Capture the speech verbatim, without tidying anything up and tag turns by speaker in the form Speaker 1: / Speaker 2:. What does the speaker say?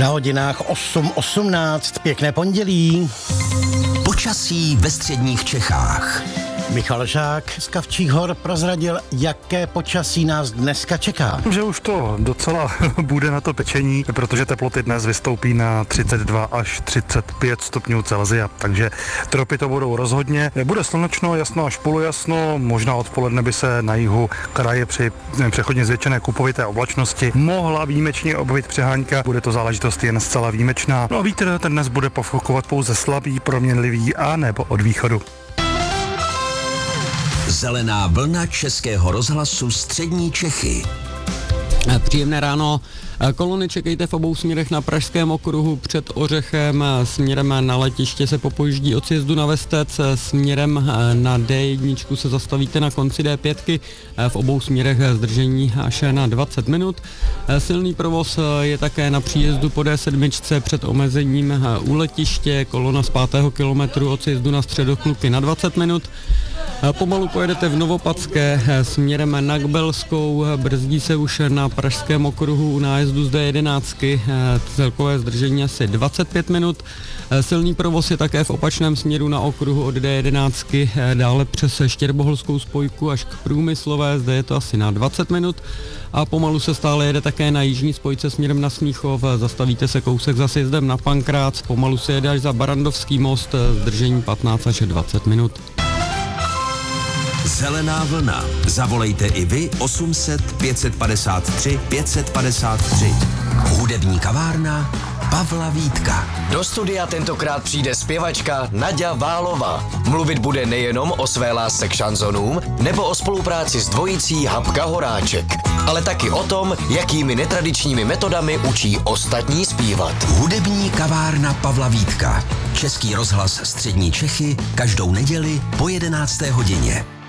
Speaker 1: Na hodinách osm osmnáct, pěkné pondělí.
Speaker 2: Počasí ve středních Čechách.
Speaker 1: Michal Žák z Kavčích hor prozradil, jaké počasí nás dneska čeká.
Speaker 3: Že už to docela bude na to pečení, protože teploty dnes vystoupí na třicet dva až třicet pět stupňů Celsia, takže tropy to budou rozhodně. Bude slunečno, jasno až polojasno, možná odpoledne by se na jihu kraje při přechodně zvětšené kupovité oblačnosti mohla výjimečně objevit přehánka, bude to záležitost jen zcela výjimečná. No a vítr ten dnes bude pofukovat pouze slabý, proměnlivý a nebo od východu.
Speaker 2: Zelená vlna Českého rozhlasu Střední Čechy.
Speaker 4: Příjemné ráno. Kolony čekejte v obou směrech na Pražském okruhu před Ořechem. Směrem na letiště se popojíždí od sjezdu na Vestec. Směrem na D jedna se zastavíte na konci D pět. V obou směrech zdržení až na dvacet minut. Silný provoz je také na příjezdu po D sedm před omezením u letiště. Kolona z pátého kilometru od sjezdu na Středoklupy na dvacet minut. Pomalu pojedete v Novopadské směrem na Kbelskou, brzdí se už na Pražském okruhu u nájezdu z D jedenáct, celkové zdržení asi dvacet pět minut. Silný provoz je také v opačném směru na okruhu od D jedenáct, dále přes Štěrboholskou spojku až k Průmyslové, zde je to asi na dvacet minut. A pomalu se stále jede také na jižní spojce směrem na Smíchov, zastavíte se kousek za sjezdem na Pankrác, pomalu se jede až za Barandovský most, zdržení patnáct až dvacet minut.
Speaker 2: Zelená vlna. Zavolejte i vy osm set pět padesát tři pět padesát tři. Hudební kavárna Pavla Vítka.
Speaker 5: Do studia tentokrát přijde zpěvačka Naďa Válová. Mluvit bude nejenom o své lásce k šanzonům nebo o spolupráci s dvojicí Habka Horáček, ale taky o tom, jakými netradičními metodami učí ostatní zpívat.
Speaker 2: Hudební kavárna Pavla Vítka. Český rozhlas Střední Čechy každou neděli po jedenácté hodině.